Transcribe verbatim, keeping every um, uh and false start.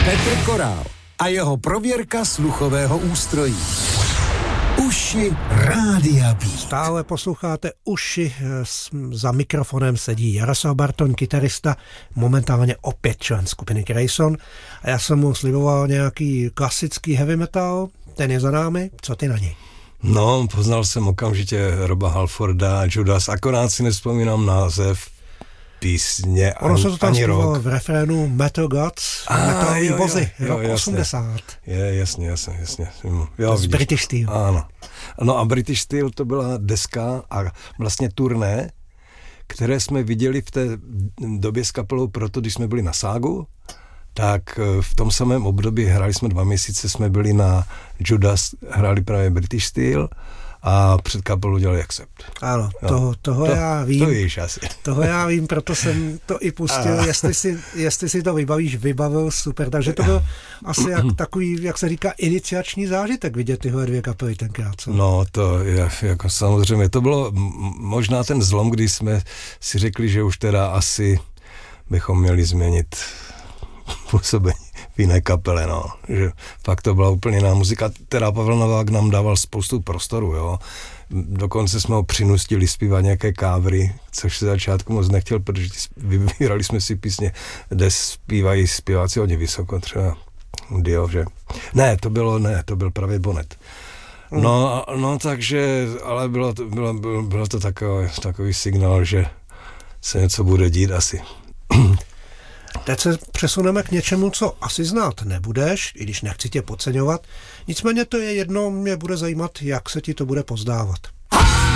Petr Korál a jeho prověrka sluchového ústrojí. Uši Rádia Beat. Stále posloucháte Uši, za mikrofonem sedí Jaroslav Bartoň, kytarista, momentálně opět člen skupiny Grayson. A já jsem mu sliboval nějaký klasický heavy metal, ten je za námi, co ty na něj? No, poznal jsem okamžitě Roba Halforda, Judas, akorát si nespomínám název písně, ono ani, se to tam ani rok. v refrénu Metal Gods, ah, metalový jo, vozy, jo, rok jasně. osmdesát. Je, jasně, jasně, jasně. Jo, Z vidíš. British Steel. Ano. No a British Steel to byla deska a vlastně turné, které jsme viděli v té době s kapelou proto, když jsme byli na Ságu, tak v tom samém období hráli jsme dva měsíce, jsme byli na Judas, hráli právě British Steel a před kapelou dělali Accept. Ano, toho, toho to, já vím. To víš asi. Toho já vím, proto jsem to i pustil, jestli si, jestli si to vybavíš, vybavil, super. Takže to byl asi jak, takový, jak se říká, iniciační zážitek vidět tyhle dvě kapely tenkrát. Co? No to je, jako samozřejmě, to bylo možná ten zlom, kdy jsme si řekli, že už teda asi bychom měli změnit působení v jiné kapele, no. Že fakt to byla úplně jiná muzika. Teda Pavel Novák nám dával spoustu prostoru, jo. Dokonce jsme ho přinustili zpívat nějaké kávry, což se začátku moc nechtěl, protože vybírali jsme si písně, kde zpívají zpěváci hodně vysoko, třeba Dio, že? Ne, to bylo, ne, to byl právě Bonnet. No, no takže, ale bylo to, bylo, bylo, bylo to takový, takový signál, že se něco bude dít asi. Teď se přesuneme k něčemu, co asi znát nebudeš, i když nechci tě podceňovat. Nicméně to je jedno, mě bude zajímat, jak se ti to bude pozdávat.